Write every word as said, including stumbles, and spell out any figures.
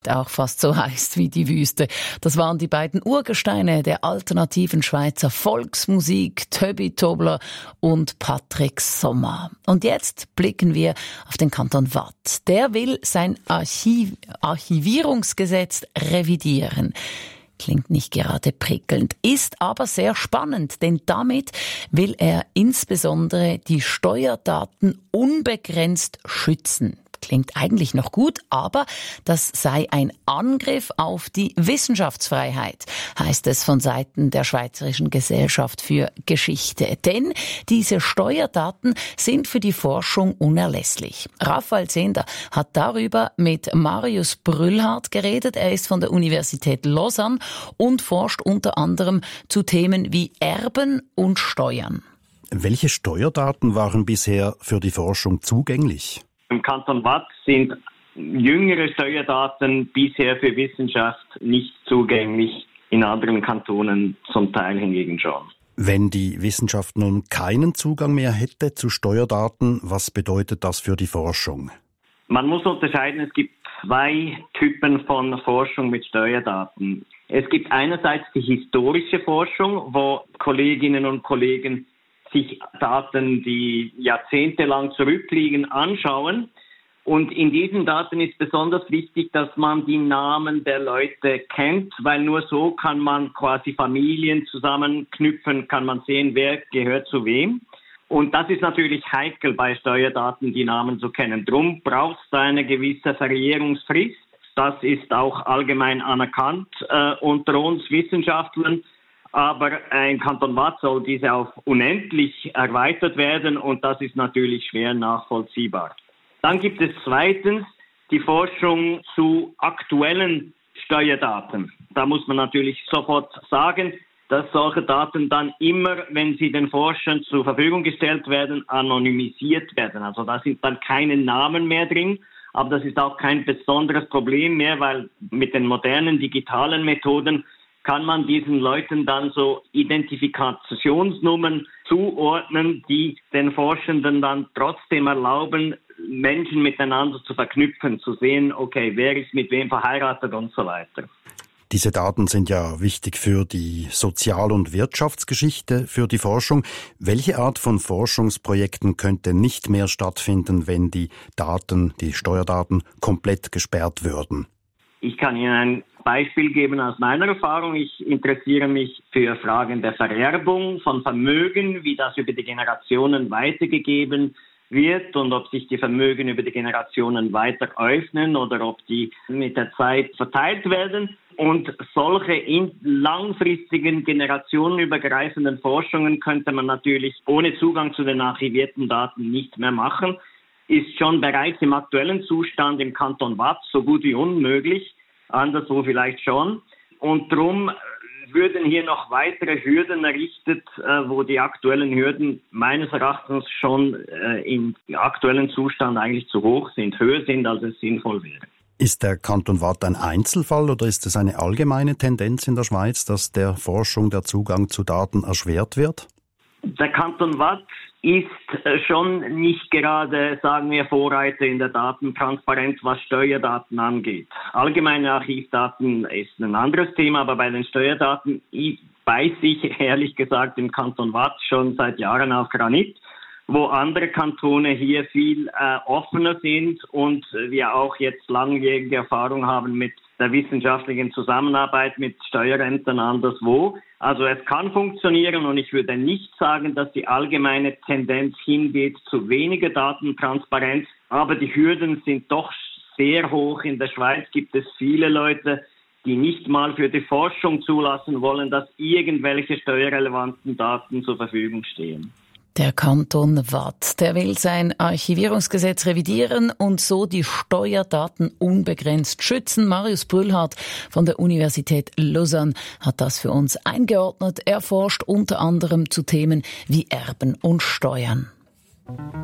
auch fast so heißt wie die Wüste. Das waren die beiden Urgesteine der alternativen Schweizer Volksmusik, Töbi Tobler und Patrick Sommer. Und jetzt blicken wir auf den Kanton Waadt. Der will sein Archiv- Archivierungsgesetz revidieren. Klingt nicht gerade prickelnd, ist aber sehr spannend, denn damit will er insbesondere die Steuerdaten unbegrenzt schützen. Klingt eigentlich noch gut, aber das sei ein Angriff auf die Wissenschaftsfreiheit, heißt es von Seiten der Schweizerischen Gesellschaft für Geschichte. Denn diese Steuerdaten sind für die Forschung unerlässlich. Raphael Zehnder hat darüber mit Marius Brühlhardt geredet. Er ist von der Universität Lausanne und forscht unter anderem zu Themen wie Erben und Steuern. Welche Steuerdaten waren bisher für die Forschung zugänglich? Im Kanton Waadt sind jüngere Steuerdaten bisher für Wissenschaft nicht zugänglich, in anderen Kantonen zum Teil hingegen schon. Wenn die Wissenschaft nun keinen Zugang mehr hätte zu Steuerdaten, was bedeutet das für die Forschung? Man muss unterscheiden, es gibt zwei Typen von Forschung mit Steuerdaten. Es gibt einerseits die historische Forschung, wo Kolleginnen und Kollegen sich Daten, die jahrzehntelang zurückliegen, anschauen. Und in diesen Daten ist besonders wichtig, dass man die Namen der Leute kennt, weil nur so kann man quasi Familien zusammenknüpfen, kann man sehen, wer gehört zu wem. Und das ist natürlich heikel bei Steuerdaten, die Namen zu kennen. Drum braucht es eine gewisse Verjährungsfrist. Das ist auch allgemein anerkannt äh, unter uns Wissenschaftlern. Aber im Kanton Waadt soll diese auf unendlich erweitert werden und das ist natürlich schwer nachvollziehbar. Dann gibt es zweitens die Forschung zu aktuellen Steuerdaten. Da muss man natürlich sofort sagen, dass solche Daten dann immer, wenn sie den Forschern zur Verfügung gestellt werden, anonymisiert werden. Also da sind dann keine Namen mehr drin, aber das ist auch kein besonderes Problem mehr, weil mit den modernen digitalen Methoden kann man diesen Leuten dann so Identifikationsnummern zuordnen, die den Forschenden dann trotzdem erlauben, Menschen miteinander zu verknüpfen, zu sehen, okay, wer ist mit wem verheiratet und so weiter. Diese Daten sind ja wichtig für die Sozial- und Wirtschaftsgeschichte, für die Forschung. Welche Art von Forschungsprojekten könnte nicht mehr stattfinden, wenn die Daten, die Steuerdaten komplett gesperrt würden? Ich kann Ihnen ein Beispiel geben aus meiner Erfahrung. Ich interessiere mich für Fragen der Vererbung von Vermögen, wie das über die Generationen weitergegeben wird und ob sich die Vermögen über die Generationen weiter öffnen oder ob die mit der Zeit verteilt werden. Und solche in langfristigen, generationenübergreifenden Forschungen könnte man natürlich ohne Zugang zu den archivierten Daten nicht mehr machen. Ist schon bereits im aktuellen Zustand im Kanton Waadt so gut wie unmöglich, anderswo vielleicht schon. Und darum würden hier noch weitere Hürden errichtet, wo die aktuellen Hürden meines Erachtens schon im aktuellen Zustand eigentlich zu hoch sind, höher sind, als es sinnvoll wäre. Ist der Kanton Waadt ein Einzelfall oder ist es eine allgemeine Tendenz in der Schweiz, dass der Forschung der Zugang zu Daten erschwert wird? Der Kanton Waadt ist schon nicht gerade, sagen wir, Vorreiter in der Datentransparenz, was Steuerdaten angeht. Allgemeine Archivdaten ist ein anderes Thema, aber bei den Steuerdaten beißt sich ehrlich gesagt im Kanton Waadt schon seit Jahren auf Granit, wo andere Kantone hier viel äh, offener sind und wir auch jetzt langjährige Erfahrung haben mit der wissenschaftlichen Zusammenarbeit mit Steuerämtern anderswo. Also es kann funktionieren und ich würde nicht sagen, dass die allgemeine Tendenz hingeht zu weniger Datentransparenz, aber die Hürden sind doch sehr hoch. In der Schweiz gibt es viele Leute, die nicht mal für die Forschung zulassen wollen, dass irgendwelche steuerrelevanten Daten zur Verfügung stehen. Der Kanton Waadt, der will sein Archivierungsgesetz revidieren und so die Steuerdaten unbegrenzt schützen. Marius Brühlhardt von der Universität Lausanne hat das für uns eingeordnet. Er forscht unter anderem zu Themen wie Erben und Steuern.